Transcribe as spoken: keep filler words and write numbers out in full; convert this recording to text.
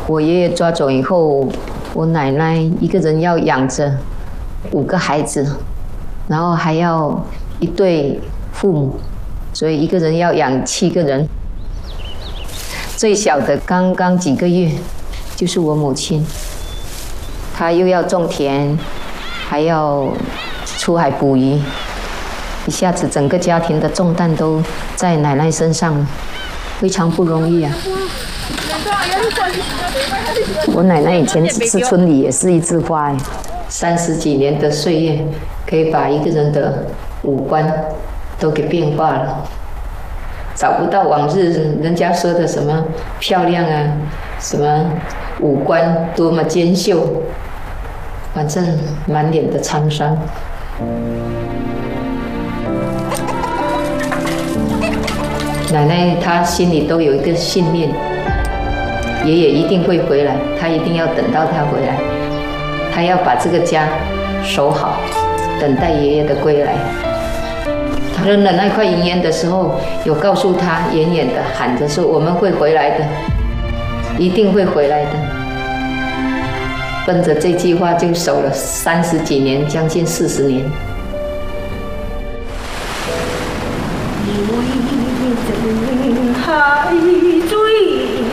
我爷爷抓走以后，我奶奶一个人要养着五个孩子，然后还要一对父母，所以一个人要养七个人。最小的刚刚几个月，就是我母亲，她又要种田，还要出海捕鱼，一下子整个家庭的重担都在奶奶身上了，非常不容易啊。我奶奶以前是村里也是一枝花，三十几年的岁月，可以把一个人的五官都给变化了，找不到往日人家说的什么漂亮啊，什么五官多么娟秀，反正满脸的沧桑。奶奶她心里都有一个信念，爷爷一定会回来，她一定要等到他回来，她要把这个家守好，等待爷爷的归来。她扔了那块银元的时候，有告诉他，远远的喊着说：“我们会回来的，一定会回来的。”奔着这句话就守了三十几年，将近四十年。 海水